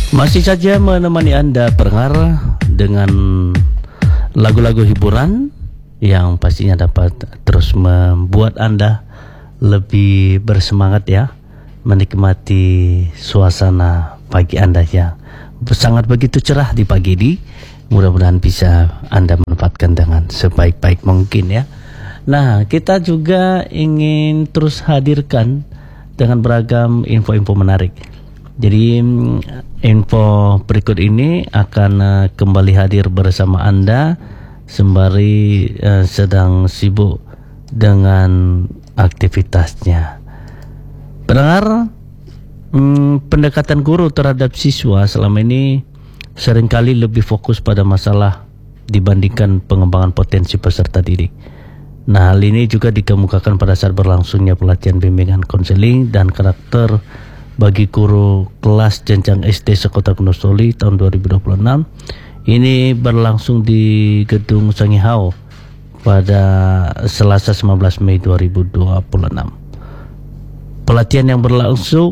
Masih saja menemani Anda pendengar dengan lagu-lagu hiburan yang pastinya dapat terus membuat Anda lebih bersemangat ya, menikmati suasana pagi Anda yang sangat begitu cerah di pagi ini. Mudah-mudahan bisa Anda manfaatkan dengan sebaik-baik mungkin ya. Nah, kita juga ingin terus hadirkan dengan beragam info-info menarik. Jadi info berikut ini akan kembali hadir bersama Anda sembari sedang sibuk dengan aktivitasnya. Pendengar, pendekatan guru terhadap siswa selama ini seringkali lebih fokus pada masalah dibandingkan pengembangan potensi peserta didik. Nah, hal ini juga dikemukakan pada saat berlangsungnya pelatihan bimbingan konseling dan karakter bagi guru kelas jenjang SD sekota Gunungsoli tahun 2026. Ini berlangsung di Gedung Sangihau pada Selasa 19 Mei 2026. Pelatihan yang berlangsung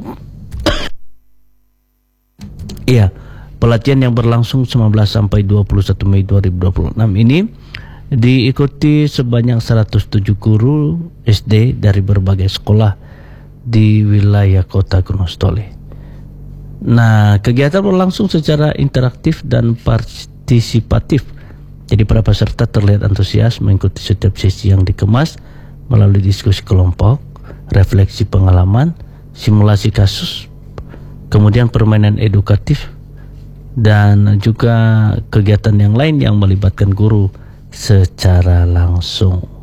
pelatihan yang berlangsung 19 sampai 21 Mei 2026 ini diikuti sebanyak 107 guru SD dari berbagai sekolah di wilayah kota Gunungsoli. Nah, kegiatan berlangsung secara interaktif dan partisipatif. Jadi para peserta terlihat antusias mengikuti setiap sesi yang dikemas melalui diskusi kelompok, refleksi pengalaman, simulasi kasus, kemudian permainan edukatif, dan juga kegiatan yang lain yang melibatkan guru secara langsung.